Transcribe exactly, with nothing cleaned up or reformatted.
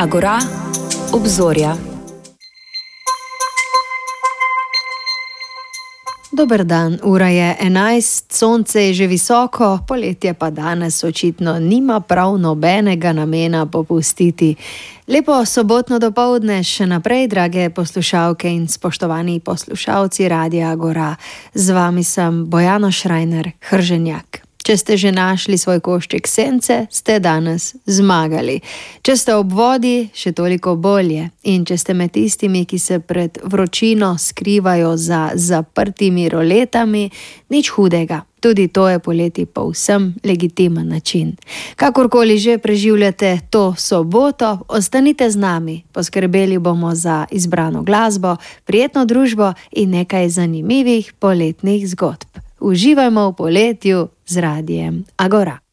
Agora, obzorja. Dober dan, ura je enajst, sonce je že visoko, poletje pa danes očitno nima prav nobenega namena popustiti. Lepo sobotno dopoldne še naprej, drage poslušalke in spoštovani poslušalci Radia Agora. Z vami sem Bojana Šrajner, Hrženjak. Če ste že našli svoj košček sence, ste danes zmagali. Če ste ob vodi, še toliko bolje. In če ste med tistimi, ki se pred vročino skrivajo za zaprtimi roletami, nič hudega. Tudi to je poleti povsem legitimen način. Kakorkoli že preživljate to soboto, ostanite z nami. Poskrbeli bomo za izbrano glasbo, prijetno družbo in nekaj zanimivih poletnih zgodb. Uživajmo v poletju z Radiem Agora.